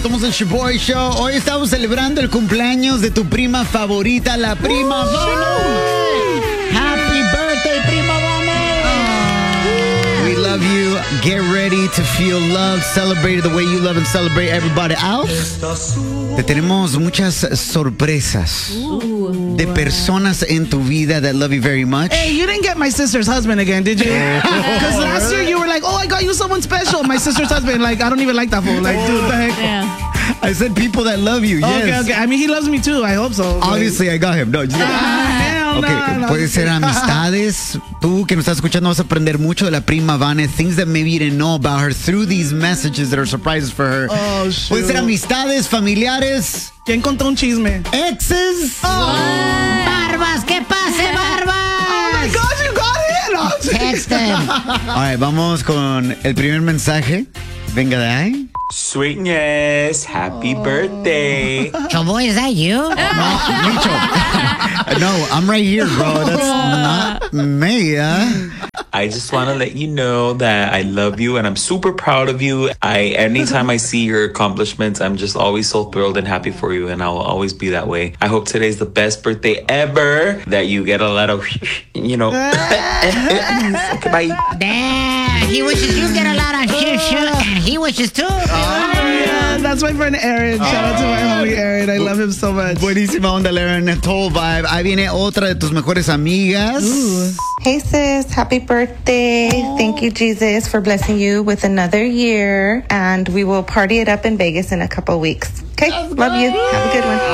Somos el Shaboy Show. Hoy estamos celebrando el cumpleaños de tu prima favorita, la prima Vane. Happy birthday, prima Vane. We love you. Get ready to feel love. Celebrate the way you love and celebrate everybody else. Te tenemos muchas sorpresas de personas en tu vida that love you very much. Hey, you didn't get my sister's husband again, did you? Because last year you were like, oh, I got you someone special. My sister's husband. Like, I don't even like that fool. Like, dude, what the heck? Yeah. I said people that love you, yes. Okay. I mean, he loves me too. I hope so. Obviously, I got him. No, just Hell okay, no. puede ser amistades. Tú que nos estás escuchando vas a aprender mucho de la prima Vane, things that maybe you didn't know about her through these messages that are surprises for her. Oh, shoot. Puede ser amistades, familiares, ¿Quién contó un chisme? exes. Barbas, ¿qué pase, Barbas? Oh my gosh, you got it! Oh, Text him. All right, vamos con el primer mensaje. Venga de ahí. Sweetness, happy birthday. Choboy, is that you? No, I'm right here, bro. That's not me, I just want to let you know that I love you and I'm super proud of you. Anytime I see your accomplishments, I'm just always so thrilled and happy for you, and I will always be that way. I hope today's the best birthday ever, that you get a lot of, okay, bye. Damn, he wishes you get a lot of shit, and he wishes too. yeah, that's my friend Aaron. Shout out to my homie Aaron. I love him so much. Buenísima onda, Aaron. Total vibe. Ahí viene otra de tus mejores amigas. Hey sis, happy birthday. Thank you, Jesus, for blessing you with another year. And we will party it up in Vegas in a couple weeks. Okay, love you. Have a good one.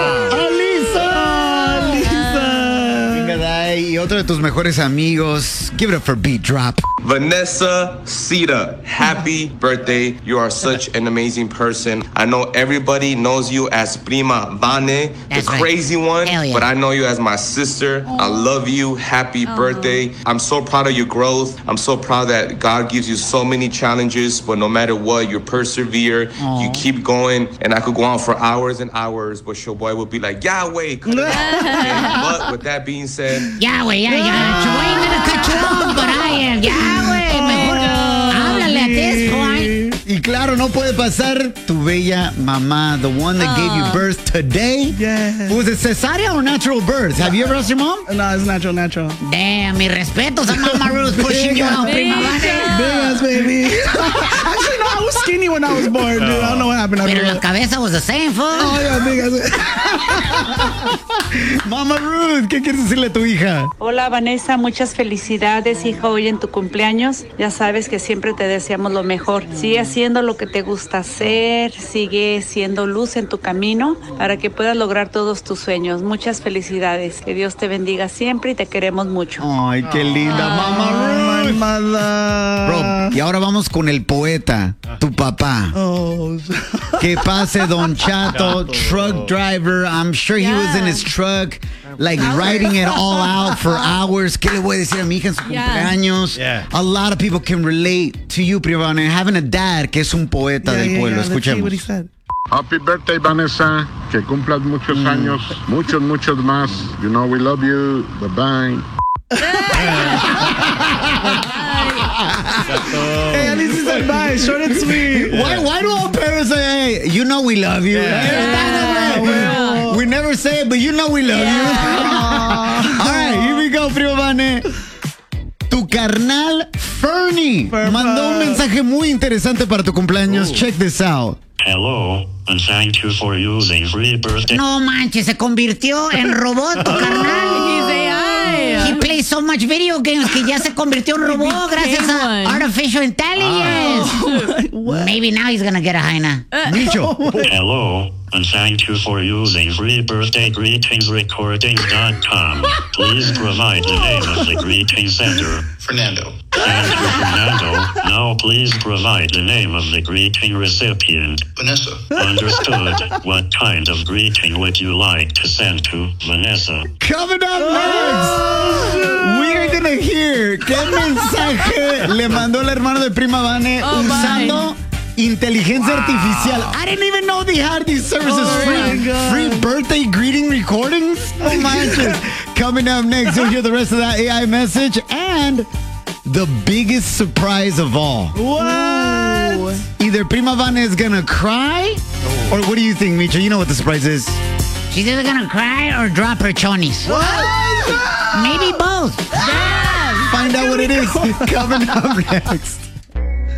Venga de ahí. Y otro de tus mejores amigos. Give it up for Beat Drop. Vanessa Sita, happy birthday. You are such an amazing person. I know everybody knows you as Prima Vane, That's the right. crazy one, Hell yeah. but I know you as my sister. I love you. Happy birthday. I'm so proud of your growth. I'm so proud that God gives you so many challenges, but no matter what, you persevere, you keep going, and I could go on for hours and hours, but your boy would be like, Yahweh, cut it off. Okay? But with that being said, Yahweh, yeah. Choboy ain't gonna cut you off, but I am. Yahweh, mejor háblale at this point. Y claro, no puede pasar tu bella mamá, the one that gave you birth today. Yeah. Was it cesárea or natural birth? Have you ever asked your mom? No, it's natural. Damn, mi respetos a Mama Ruth pushing you out, prima Vane. Big ass baby. Actually, no, I was skinny when I was born, dude. I don't know what happened after Pero la that. cabeza was the same, fool. Oh, yeah, big ass. Mama Ruth, ¿qué quieres decirle a tu hija? Hola Vanessa, muchas felicidades hija hoy en tu cumpleaños. Ya sabes que siempre te deseamos lo mejor. Sigue haciendo lo que te gusta hacer, sigue siendo luz en tu camino para que puedas lograr todos tus sueños. Muchas felicidades. Que Dios te bendiga siempre y te queremos mucho. Ay, qué linda, Mama My Ruth. mother. Bro, y ahora vamos con el poeta, tu papá. Oh, Que pase Don Chato, truck driver. I'm sure he was in his truck, like writing it all out for hours. ¿Qué le voy a decir a mi hija en su cumpleaños? Yeah. A lot of people can relate to you, Prima Vane, having a dad que es un poeta del pueblo. Let's see Escuchemos. what he said. Happy birthday, Vanessa. Que cumplas muchos años, muchos más. You know we love you. Bye-bye. Hey, at least he said bye. Short and sweet. Why do all parents say, hey, you know we love you? well. We never say it, but you know we love you. All right, here we go, Prima Vane. Tu carnal Fernie mandó un mensaje muy interesante para tu cumpleaños. Check this out. Hello, and thank you for using free birthday. No manches, se convirtió en robot tu carnal. He plays so much video games que ya se convirtió en robot gracias a artificial intelligence. Maybe now he's gonna get a hyena. Micho. Hello, and thank you for using freebirthdayGreetingsRecordings.com. Please provide the name of the greeting sender. Fernando. Thank you, Fernando. Now please provide the name of the greeting recipient. Vanessa. Understood. What kind of greeting would you like to send to Vanessa? Coming up next, we are gonna hear qué mensaje le mandó el hermano de Prima Vane usando inteligencia artificial. I didn't even know they had these services. Free birthday greeting recordings. Oh manches. Coming up next, you'll hear the rest of that AI message and the biggest surprise of all. What? Either Prima Vane is gonna cry Or what do you think, Micho? You know what the surprise is. She's either gonna cry or drop her chonies. What? Maybe both. Find out what it is. Coming up next.